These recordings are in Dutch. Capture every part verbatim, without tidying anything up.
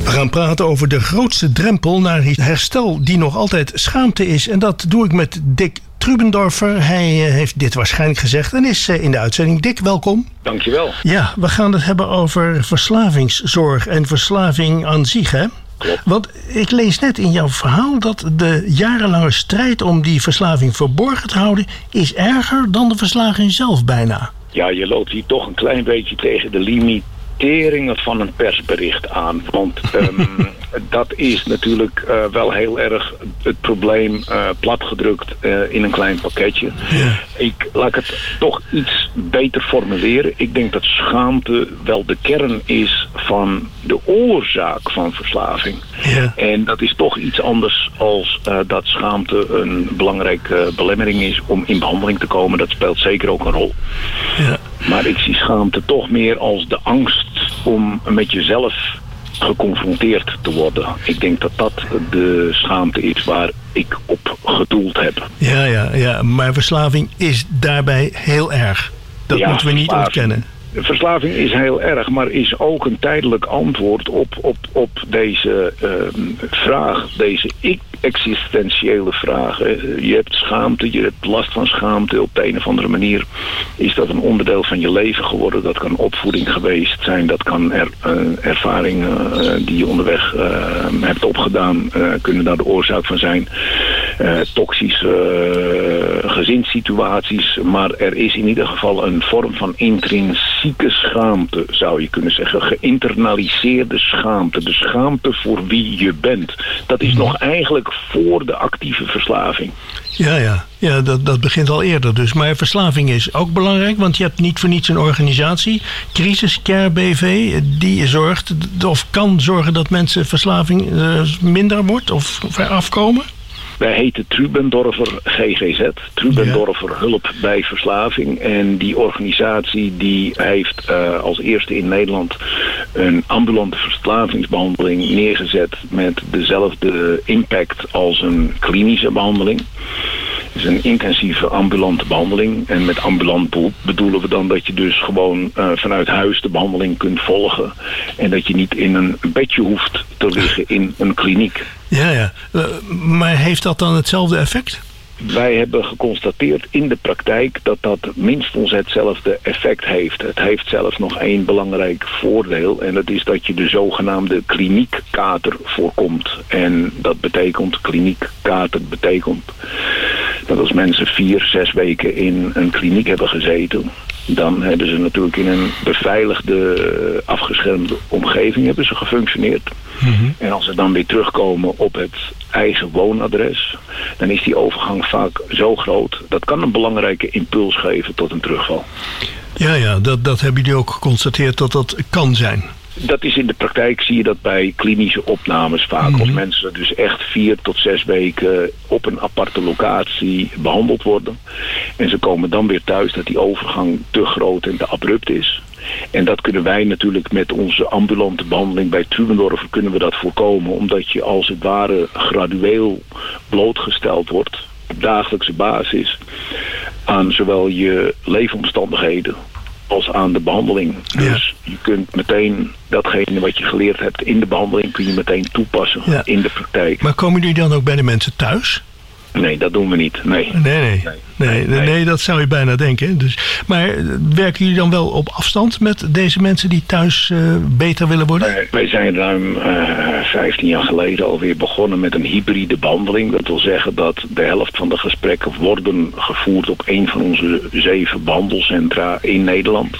We gaan praten over de grootste drempel naar herstel die nog altijd schaamte is. En dat doe ik met Dick Trubendorfer. Hij heeft dit waarschijnlijk gezegd en is in de uitzending. Dick, welkom. Dankjewel. Ja, we gaan het hebben over verslavingszorg en verslaving aan zich, hè? Klopt. Want ik lees net in jouw verhaal dat de jarenlange strijd om die verslaving verborgen te houden is erger dan de verslaving zelf bijna. Ja, je loopt hier toch een klein beetje tegen de limiteringen van een persbericht aan. Want um, dat is natuurlijk uh, wel heel erg het probleem uh, platgedrukt uh, in een klein pakketje. Ja. Ik laat ik het toch iets beter formuleren. Ik denk dat schaamte wel de kern is van de oorzaak van verslaving. Ja. En dat is toch iets anders als uh, dat schaamte een belangrijke belemmering is om in behandeling te komen. Dat speelt zeker ook een rol. Ja. Maar ik zie schaamte toch meer als de angst om met jezelf geconfronteerd te worden. Ik denk dat dat de schaamte is waar ik op gedoeld heb. Ja, ja, ja, maar verslaving is daarbij heel erg. Dat Ja, moeten we niet verslaving. ontkennen. Verslaving is heel erg, maar is ook een tijdelijk antwoord op, op, op deze uh, vraag, deze existentiële vraag. Hè. Je hebt schaamte, je hebt last van schaamte. Op de een of andere manier is dat een onderdeel van je leven geworden. Dat kan opvoeding geweest zijn, dat kan er, uh, ervaringen uh, die je onderweg uh, hebt opgedaan, uh, kunnen daar de oorzaak van zijn. Uh, toxische uh, gezinssituaties, maar er is in ieder geval een vorm van intrinsieke schaamte, zou je kunnen zeggen. Geïnternaliseerde schaamte. De schaamte voor wie je bent. Dat is nog eigenlijk voor de actieve verslaving. Ja, ja. ja dat, dat begint al eerder dus. Maar verslaving is ook belangrijk, want je hebt niet voor niets een organisatie, Crisis Care B V, die zorgt of kan zorgen dat mensen verslaving uh, minder wordt of afkomen. Wij heten Trubendorfer G G Z, Trubendorfer ja. Hulp bij Verslaving. En die organisatie die heeft uh, als eerste in Nederland een ambulante verslavingsbehandeling neergezet met dezelfde impact als een klinische behandeling. Het is een intensieve ambulante behandeling. En met ambulant bedoelen we dan dat je dus gewoon uh, vanuit huis de behandeling kunt volgen. En dat je niet in een bedje hoeft te liggen in een kliniek. Ja, ja. Uh, maar heeft dat dan hetzelfde effect? Wij hebben geconstateerd in de praktijk dat dat minstens hetzelfde effect heeft. Het heeft zelfs nog één belangrijk voordeel. En dat is dat je de zogenaamde kliniekkater voorkomt. En dat betekent, kliniekkater betekent dat als mensen vier, zes weken in een kliniek hebben gezeten, dan hebben ze natuurlijk in een beveiligde, afgeschermde omgeving hebben ze gefunctioneerd. Mm-hmm. En als ze dan weer terugkomen op het eigen woonadres, dan is die overgang vaak zo groot. Dat kan een belangrijke impuls geven tot een terugval. Ja, ja, dat, dat hebben jullie ook geconstateerd dat dat kan zijn. Dat is in de praktijk, zie je dat bij klinische opnames vaak. Mm-hmm. Als mensen dus echt vier tot zes weken op een aparte locatie behandeld worden. En ze komen dan weer thuis, dat die overgang te groot en te abrupt is. En dat kunnen wij natuurlijk met onze ambulante behandeling bij Trubendorfer kunnen we dat voorkomen. Omdat je als het ware gradueel blootgesteld wordt op dagelijkse basis aan zowel je leefomstandigheden als aan de behandeling. Ja. Dus je kunt meteen datgene wat je geleerd hebt in de behandeling kun je meteen toepassen ja. in de praktijk. Maar komen jullie dan ook bij de mensen thuis? Nee, dat doen we niet. Nee, nee, nee. nee. Nee, nee, nee, dat zou je bijna denken. Dus, maar werken jullie dan wel op afstand met deze mensen die thuis uh, beter willen worden? Uh, wij zijn ruim uh, vijftien jaar geleden alweer begonnen met een hybride behandeling. Dat wil zeggen dat de helft van de gesprekken worden gevoerd op een van onze zeven behandelcentra in Nederland.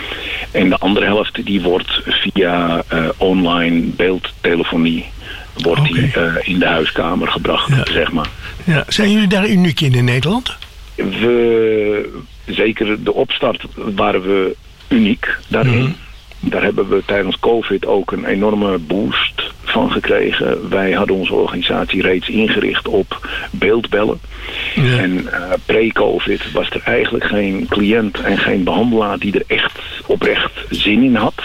En de andere helft die wordt via uh, online beeldtelefonie wordt okay. die, uh, in de huiskamer gebracht, ja. zeg maar. Ja. Zijn jullie daar uniek in in Nederland? We, zeker de opstart waren we uniek daarin. Mm-hmm. Daar hebben we tijdens COVID ook een enorme boost van gekregen. Wij hadden onze organisatie reeds ingericht op beeldbellen. Ja. En uh, pre-COVID was er eigenlijk geen cliënt en geen behandelaar die er echt oprecht zin in had.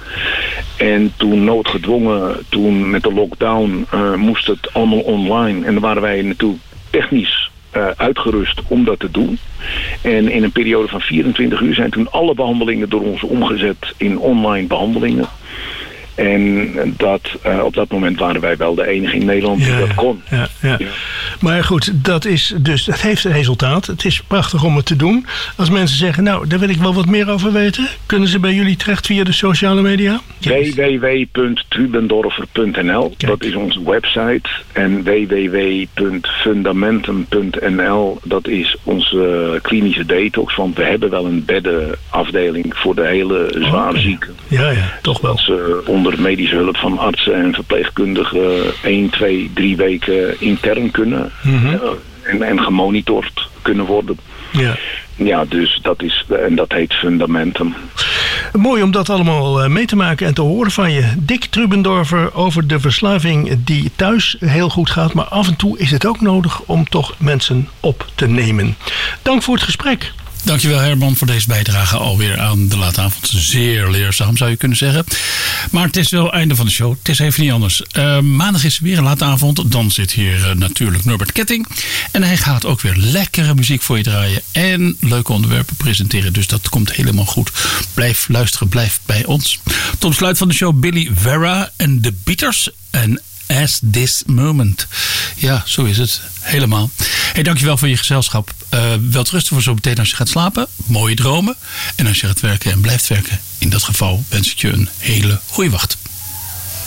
En toen noodgedwongen, toen met de lockdown uh, moest het allemaal online. En dan waren wij natuurlijk technisch uh, uitgerust om dat te doen. En in een periode van vierentwintig uur zijn toen alle behandelingen door ons omgezet in online behandelingen. En dat, uh, op dat moment waren wij wel de enige in Nederland die ja, dat kon. Ja, ja. Ja. Maar goed, dat is dus, het heeft een resultaat. Het is prachtig om het te doen. Als mensen zeggen, nou, daar wil ik wel wat meer over weten, kunnen ze bij jullie terecht via de sociale media? w w w punt trubendorfer punt n l, dat is onze website. En w w w punt fundamentum punt n l, dat is onze klinische detox. Want we hebben wel een beddenafdeling voor de hele zwaar okay. zieken. Ja, ja, toch wel. Dat ze onder medische hulp van artsen en verpleegkundigen één, twee, drie weken intern kunnen. Mm-hmm. en, en gemonitord kunnen worden. Ja. Ja, dus dat is, en dat heet Fundamentum. Mooi om dat allemaal mee te maken en te horen van je. Dick Trubendorfer over de verslaving die thuis heel goed gaat. Maar af en toe is het ook nodig om toch mensen op te nemen. Dank voor het gesprek. Dankjewel Herman voor deze bijdrage alweer aan de late avond. Zeer leerzaam zou je kunnen zeggen. Maar het is wel het einde van de show. Het is even niet anders. Uh, maandag is weer een late avond. Dan zit hier uh, natuurlijk Norbert Ketting. En hij gaat ook weer lekkere muziek voor je draaien. En leuke onderwerpen presenteren. Dus dat komt helemaal goed. Blijf luisteren. Blijf bij ons. Tot besluit van de show Billy Vera en The Beaters. En As This Moment. Ja, zo is het. Helemaal. Hey, dankjewel voor je gezelschap. Uh, wel rusten voor zo meteen als je gaat slapen. Mooie dromen. En als je gaat werken en blijft werken. In dat geval wens ik je een hele goede wacht.